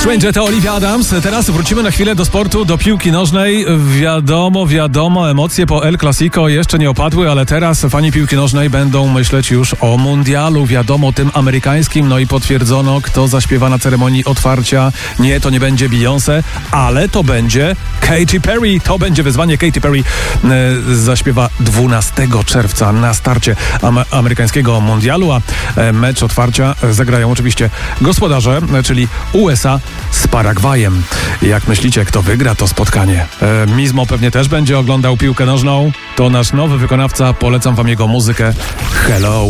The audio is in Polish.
Stranger to Olivia Adams. Teraz wrócimy na chwilę do sportu, do piłki nożnej. Wiadomo, emocje po El Clasico jeszcze nie opadły, ale teraz fani piłki nożnej będą myśleć już o mundialu, wiadomo, tym amerykańskim. No i potwierdzono, kto zaśpiewa na ceremonii otwarcia. Nie, to nie będzie Beyoncé, ale to będzie Katy Perry. To będzie wyzwanie. Katy Perry zaśpiewa 12 czerwca na starcie amerykańskiego mundialu, a mecz otwarcia zagrają oczywiście gospodarze, czyli USA z Paragwajem. Jak myślicie, kto wygra to spotkanie? Mizmo pewnie też będzie oglądał piłkę nożną. To nasz nowy wykonawca. Polecam wam jego muzykę. Hello.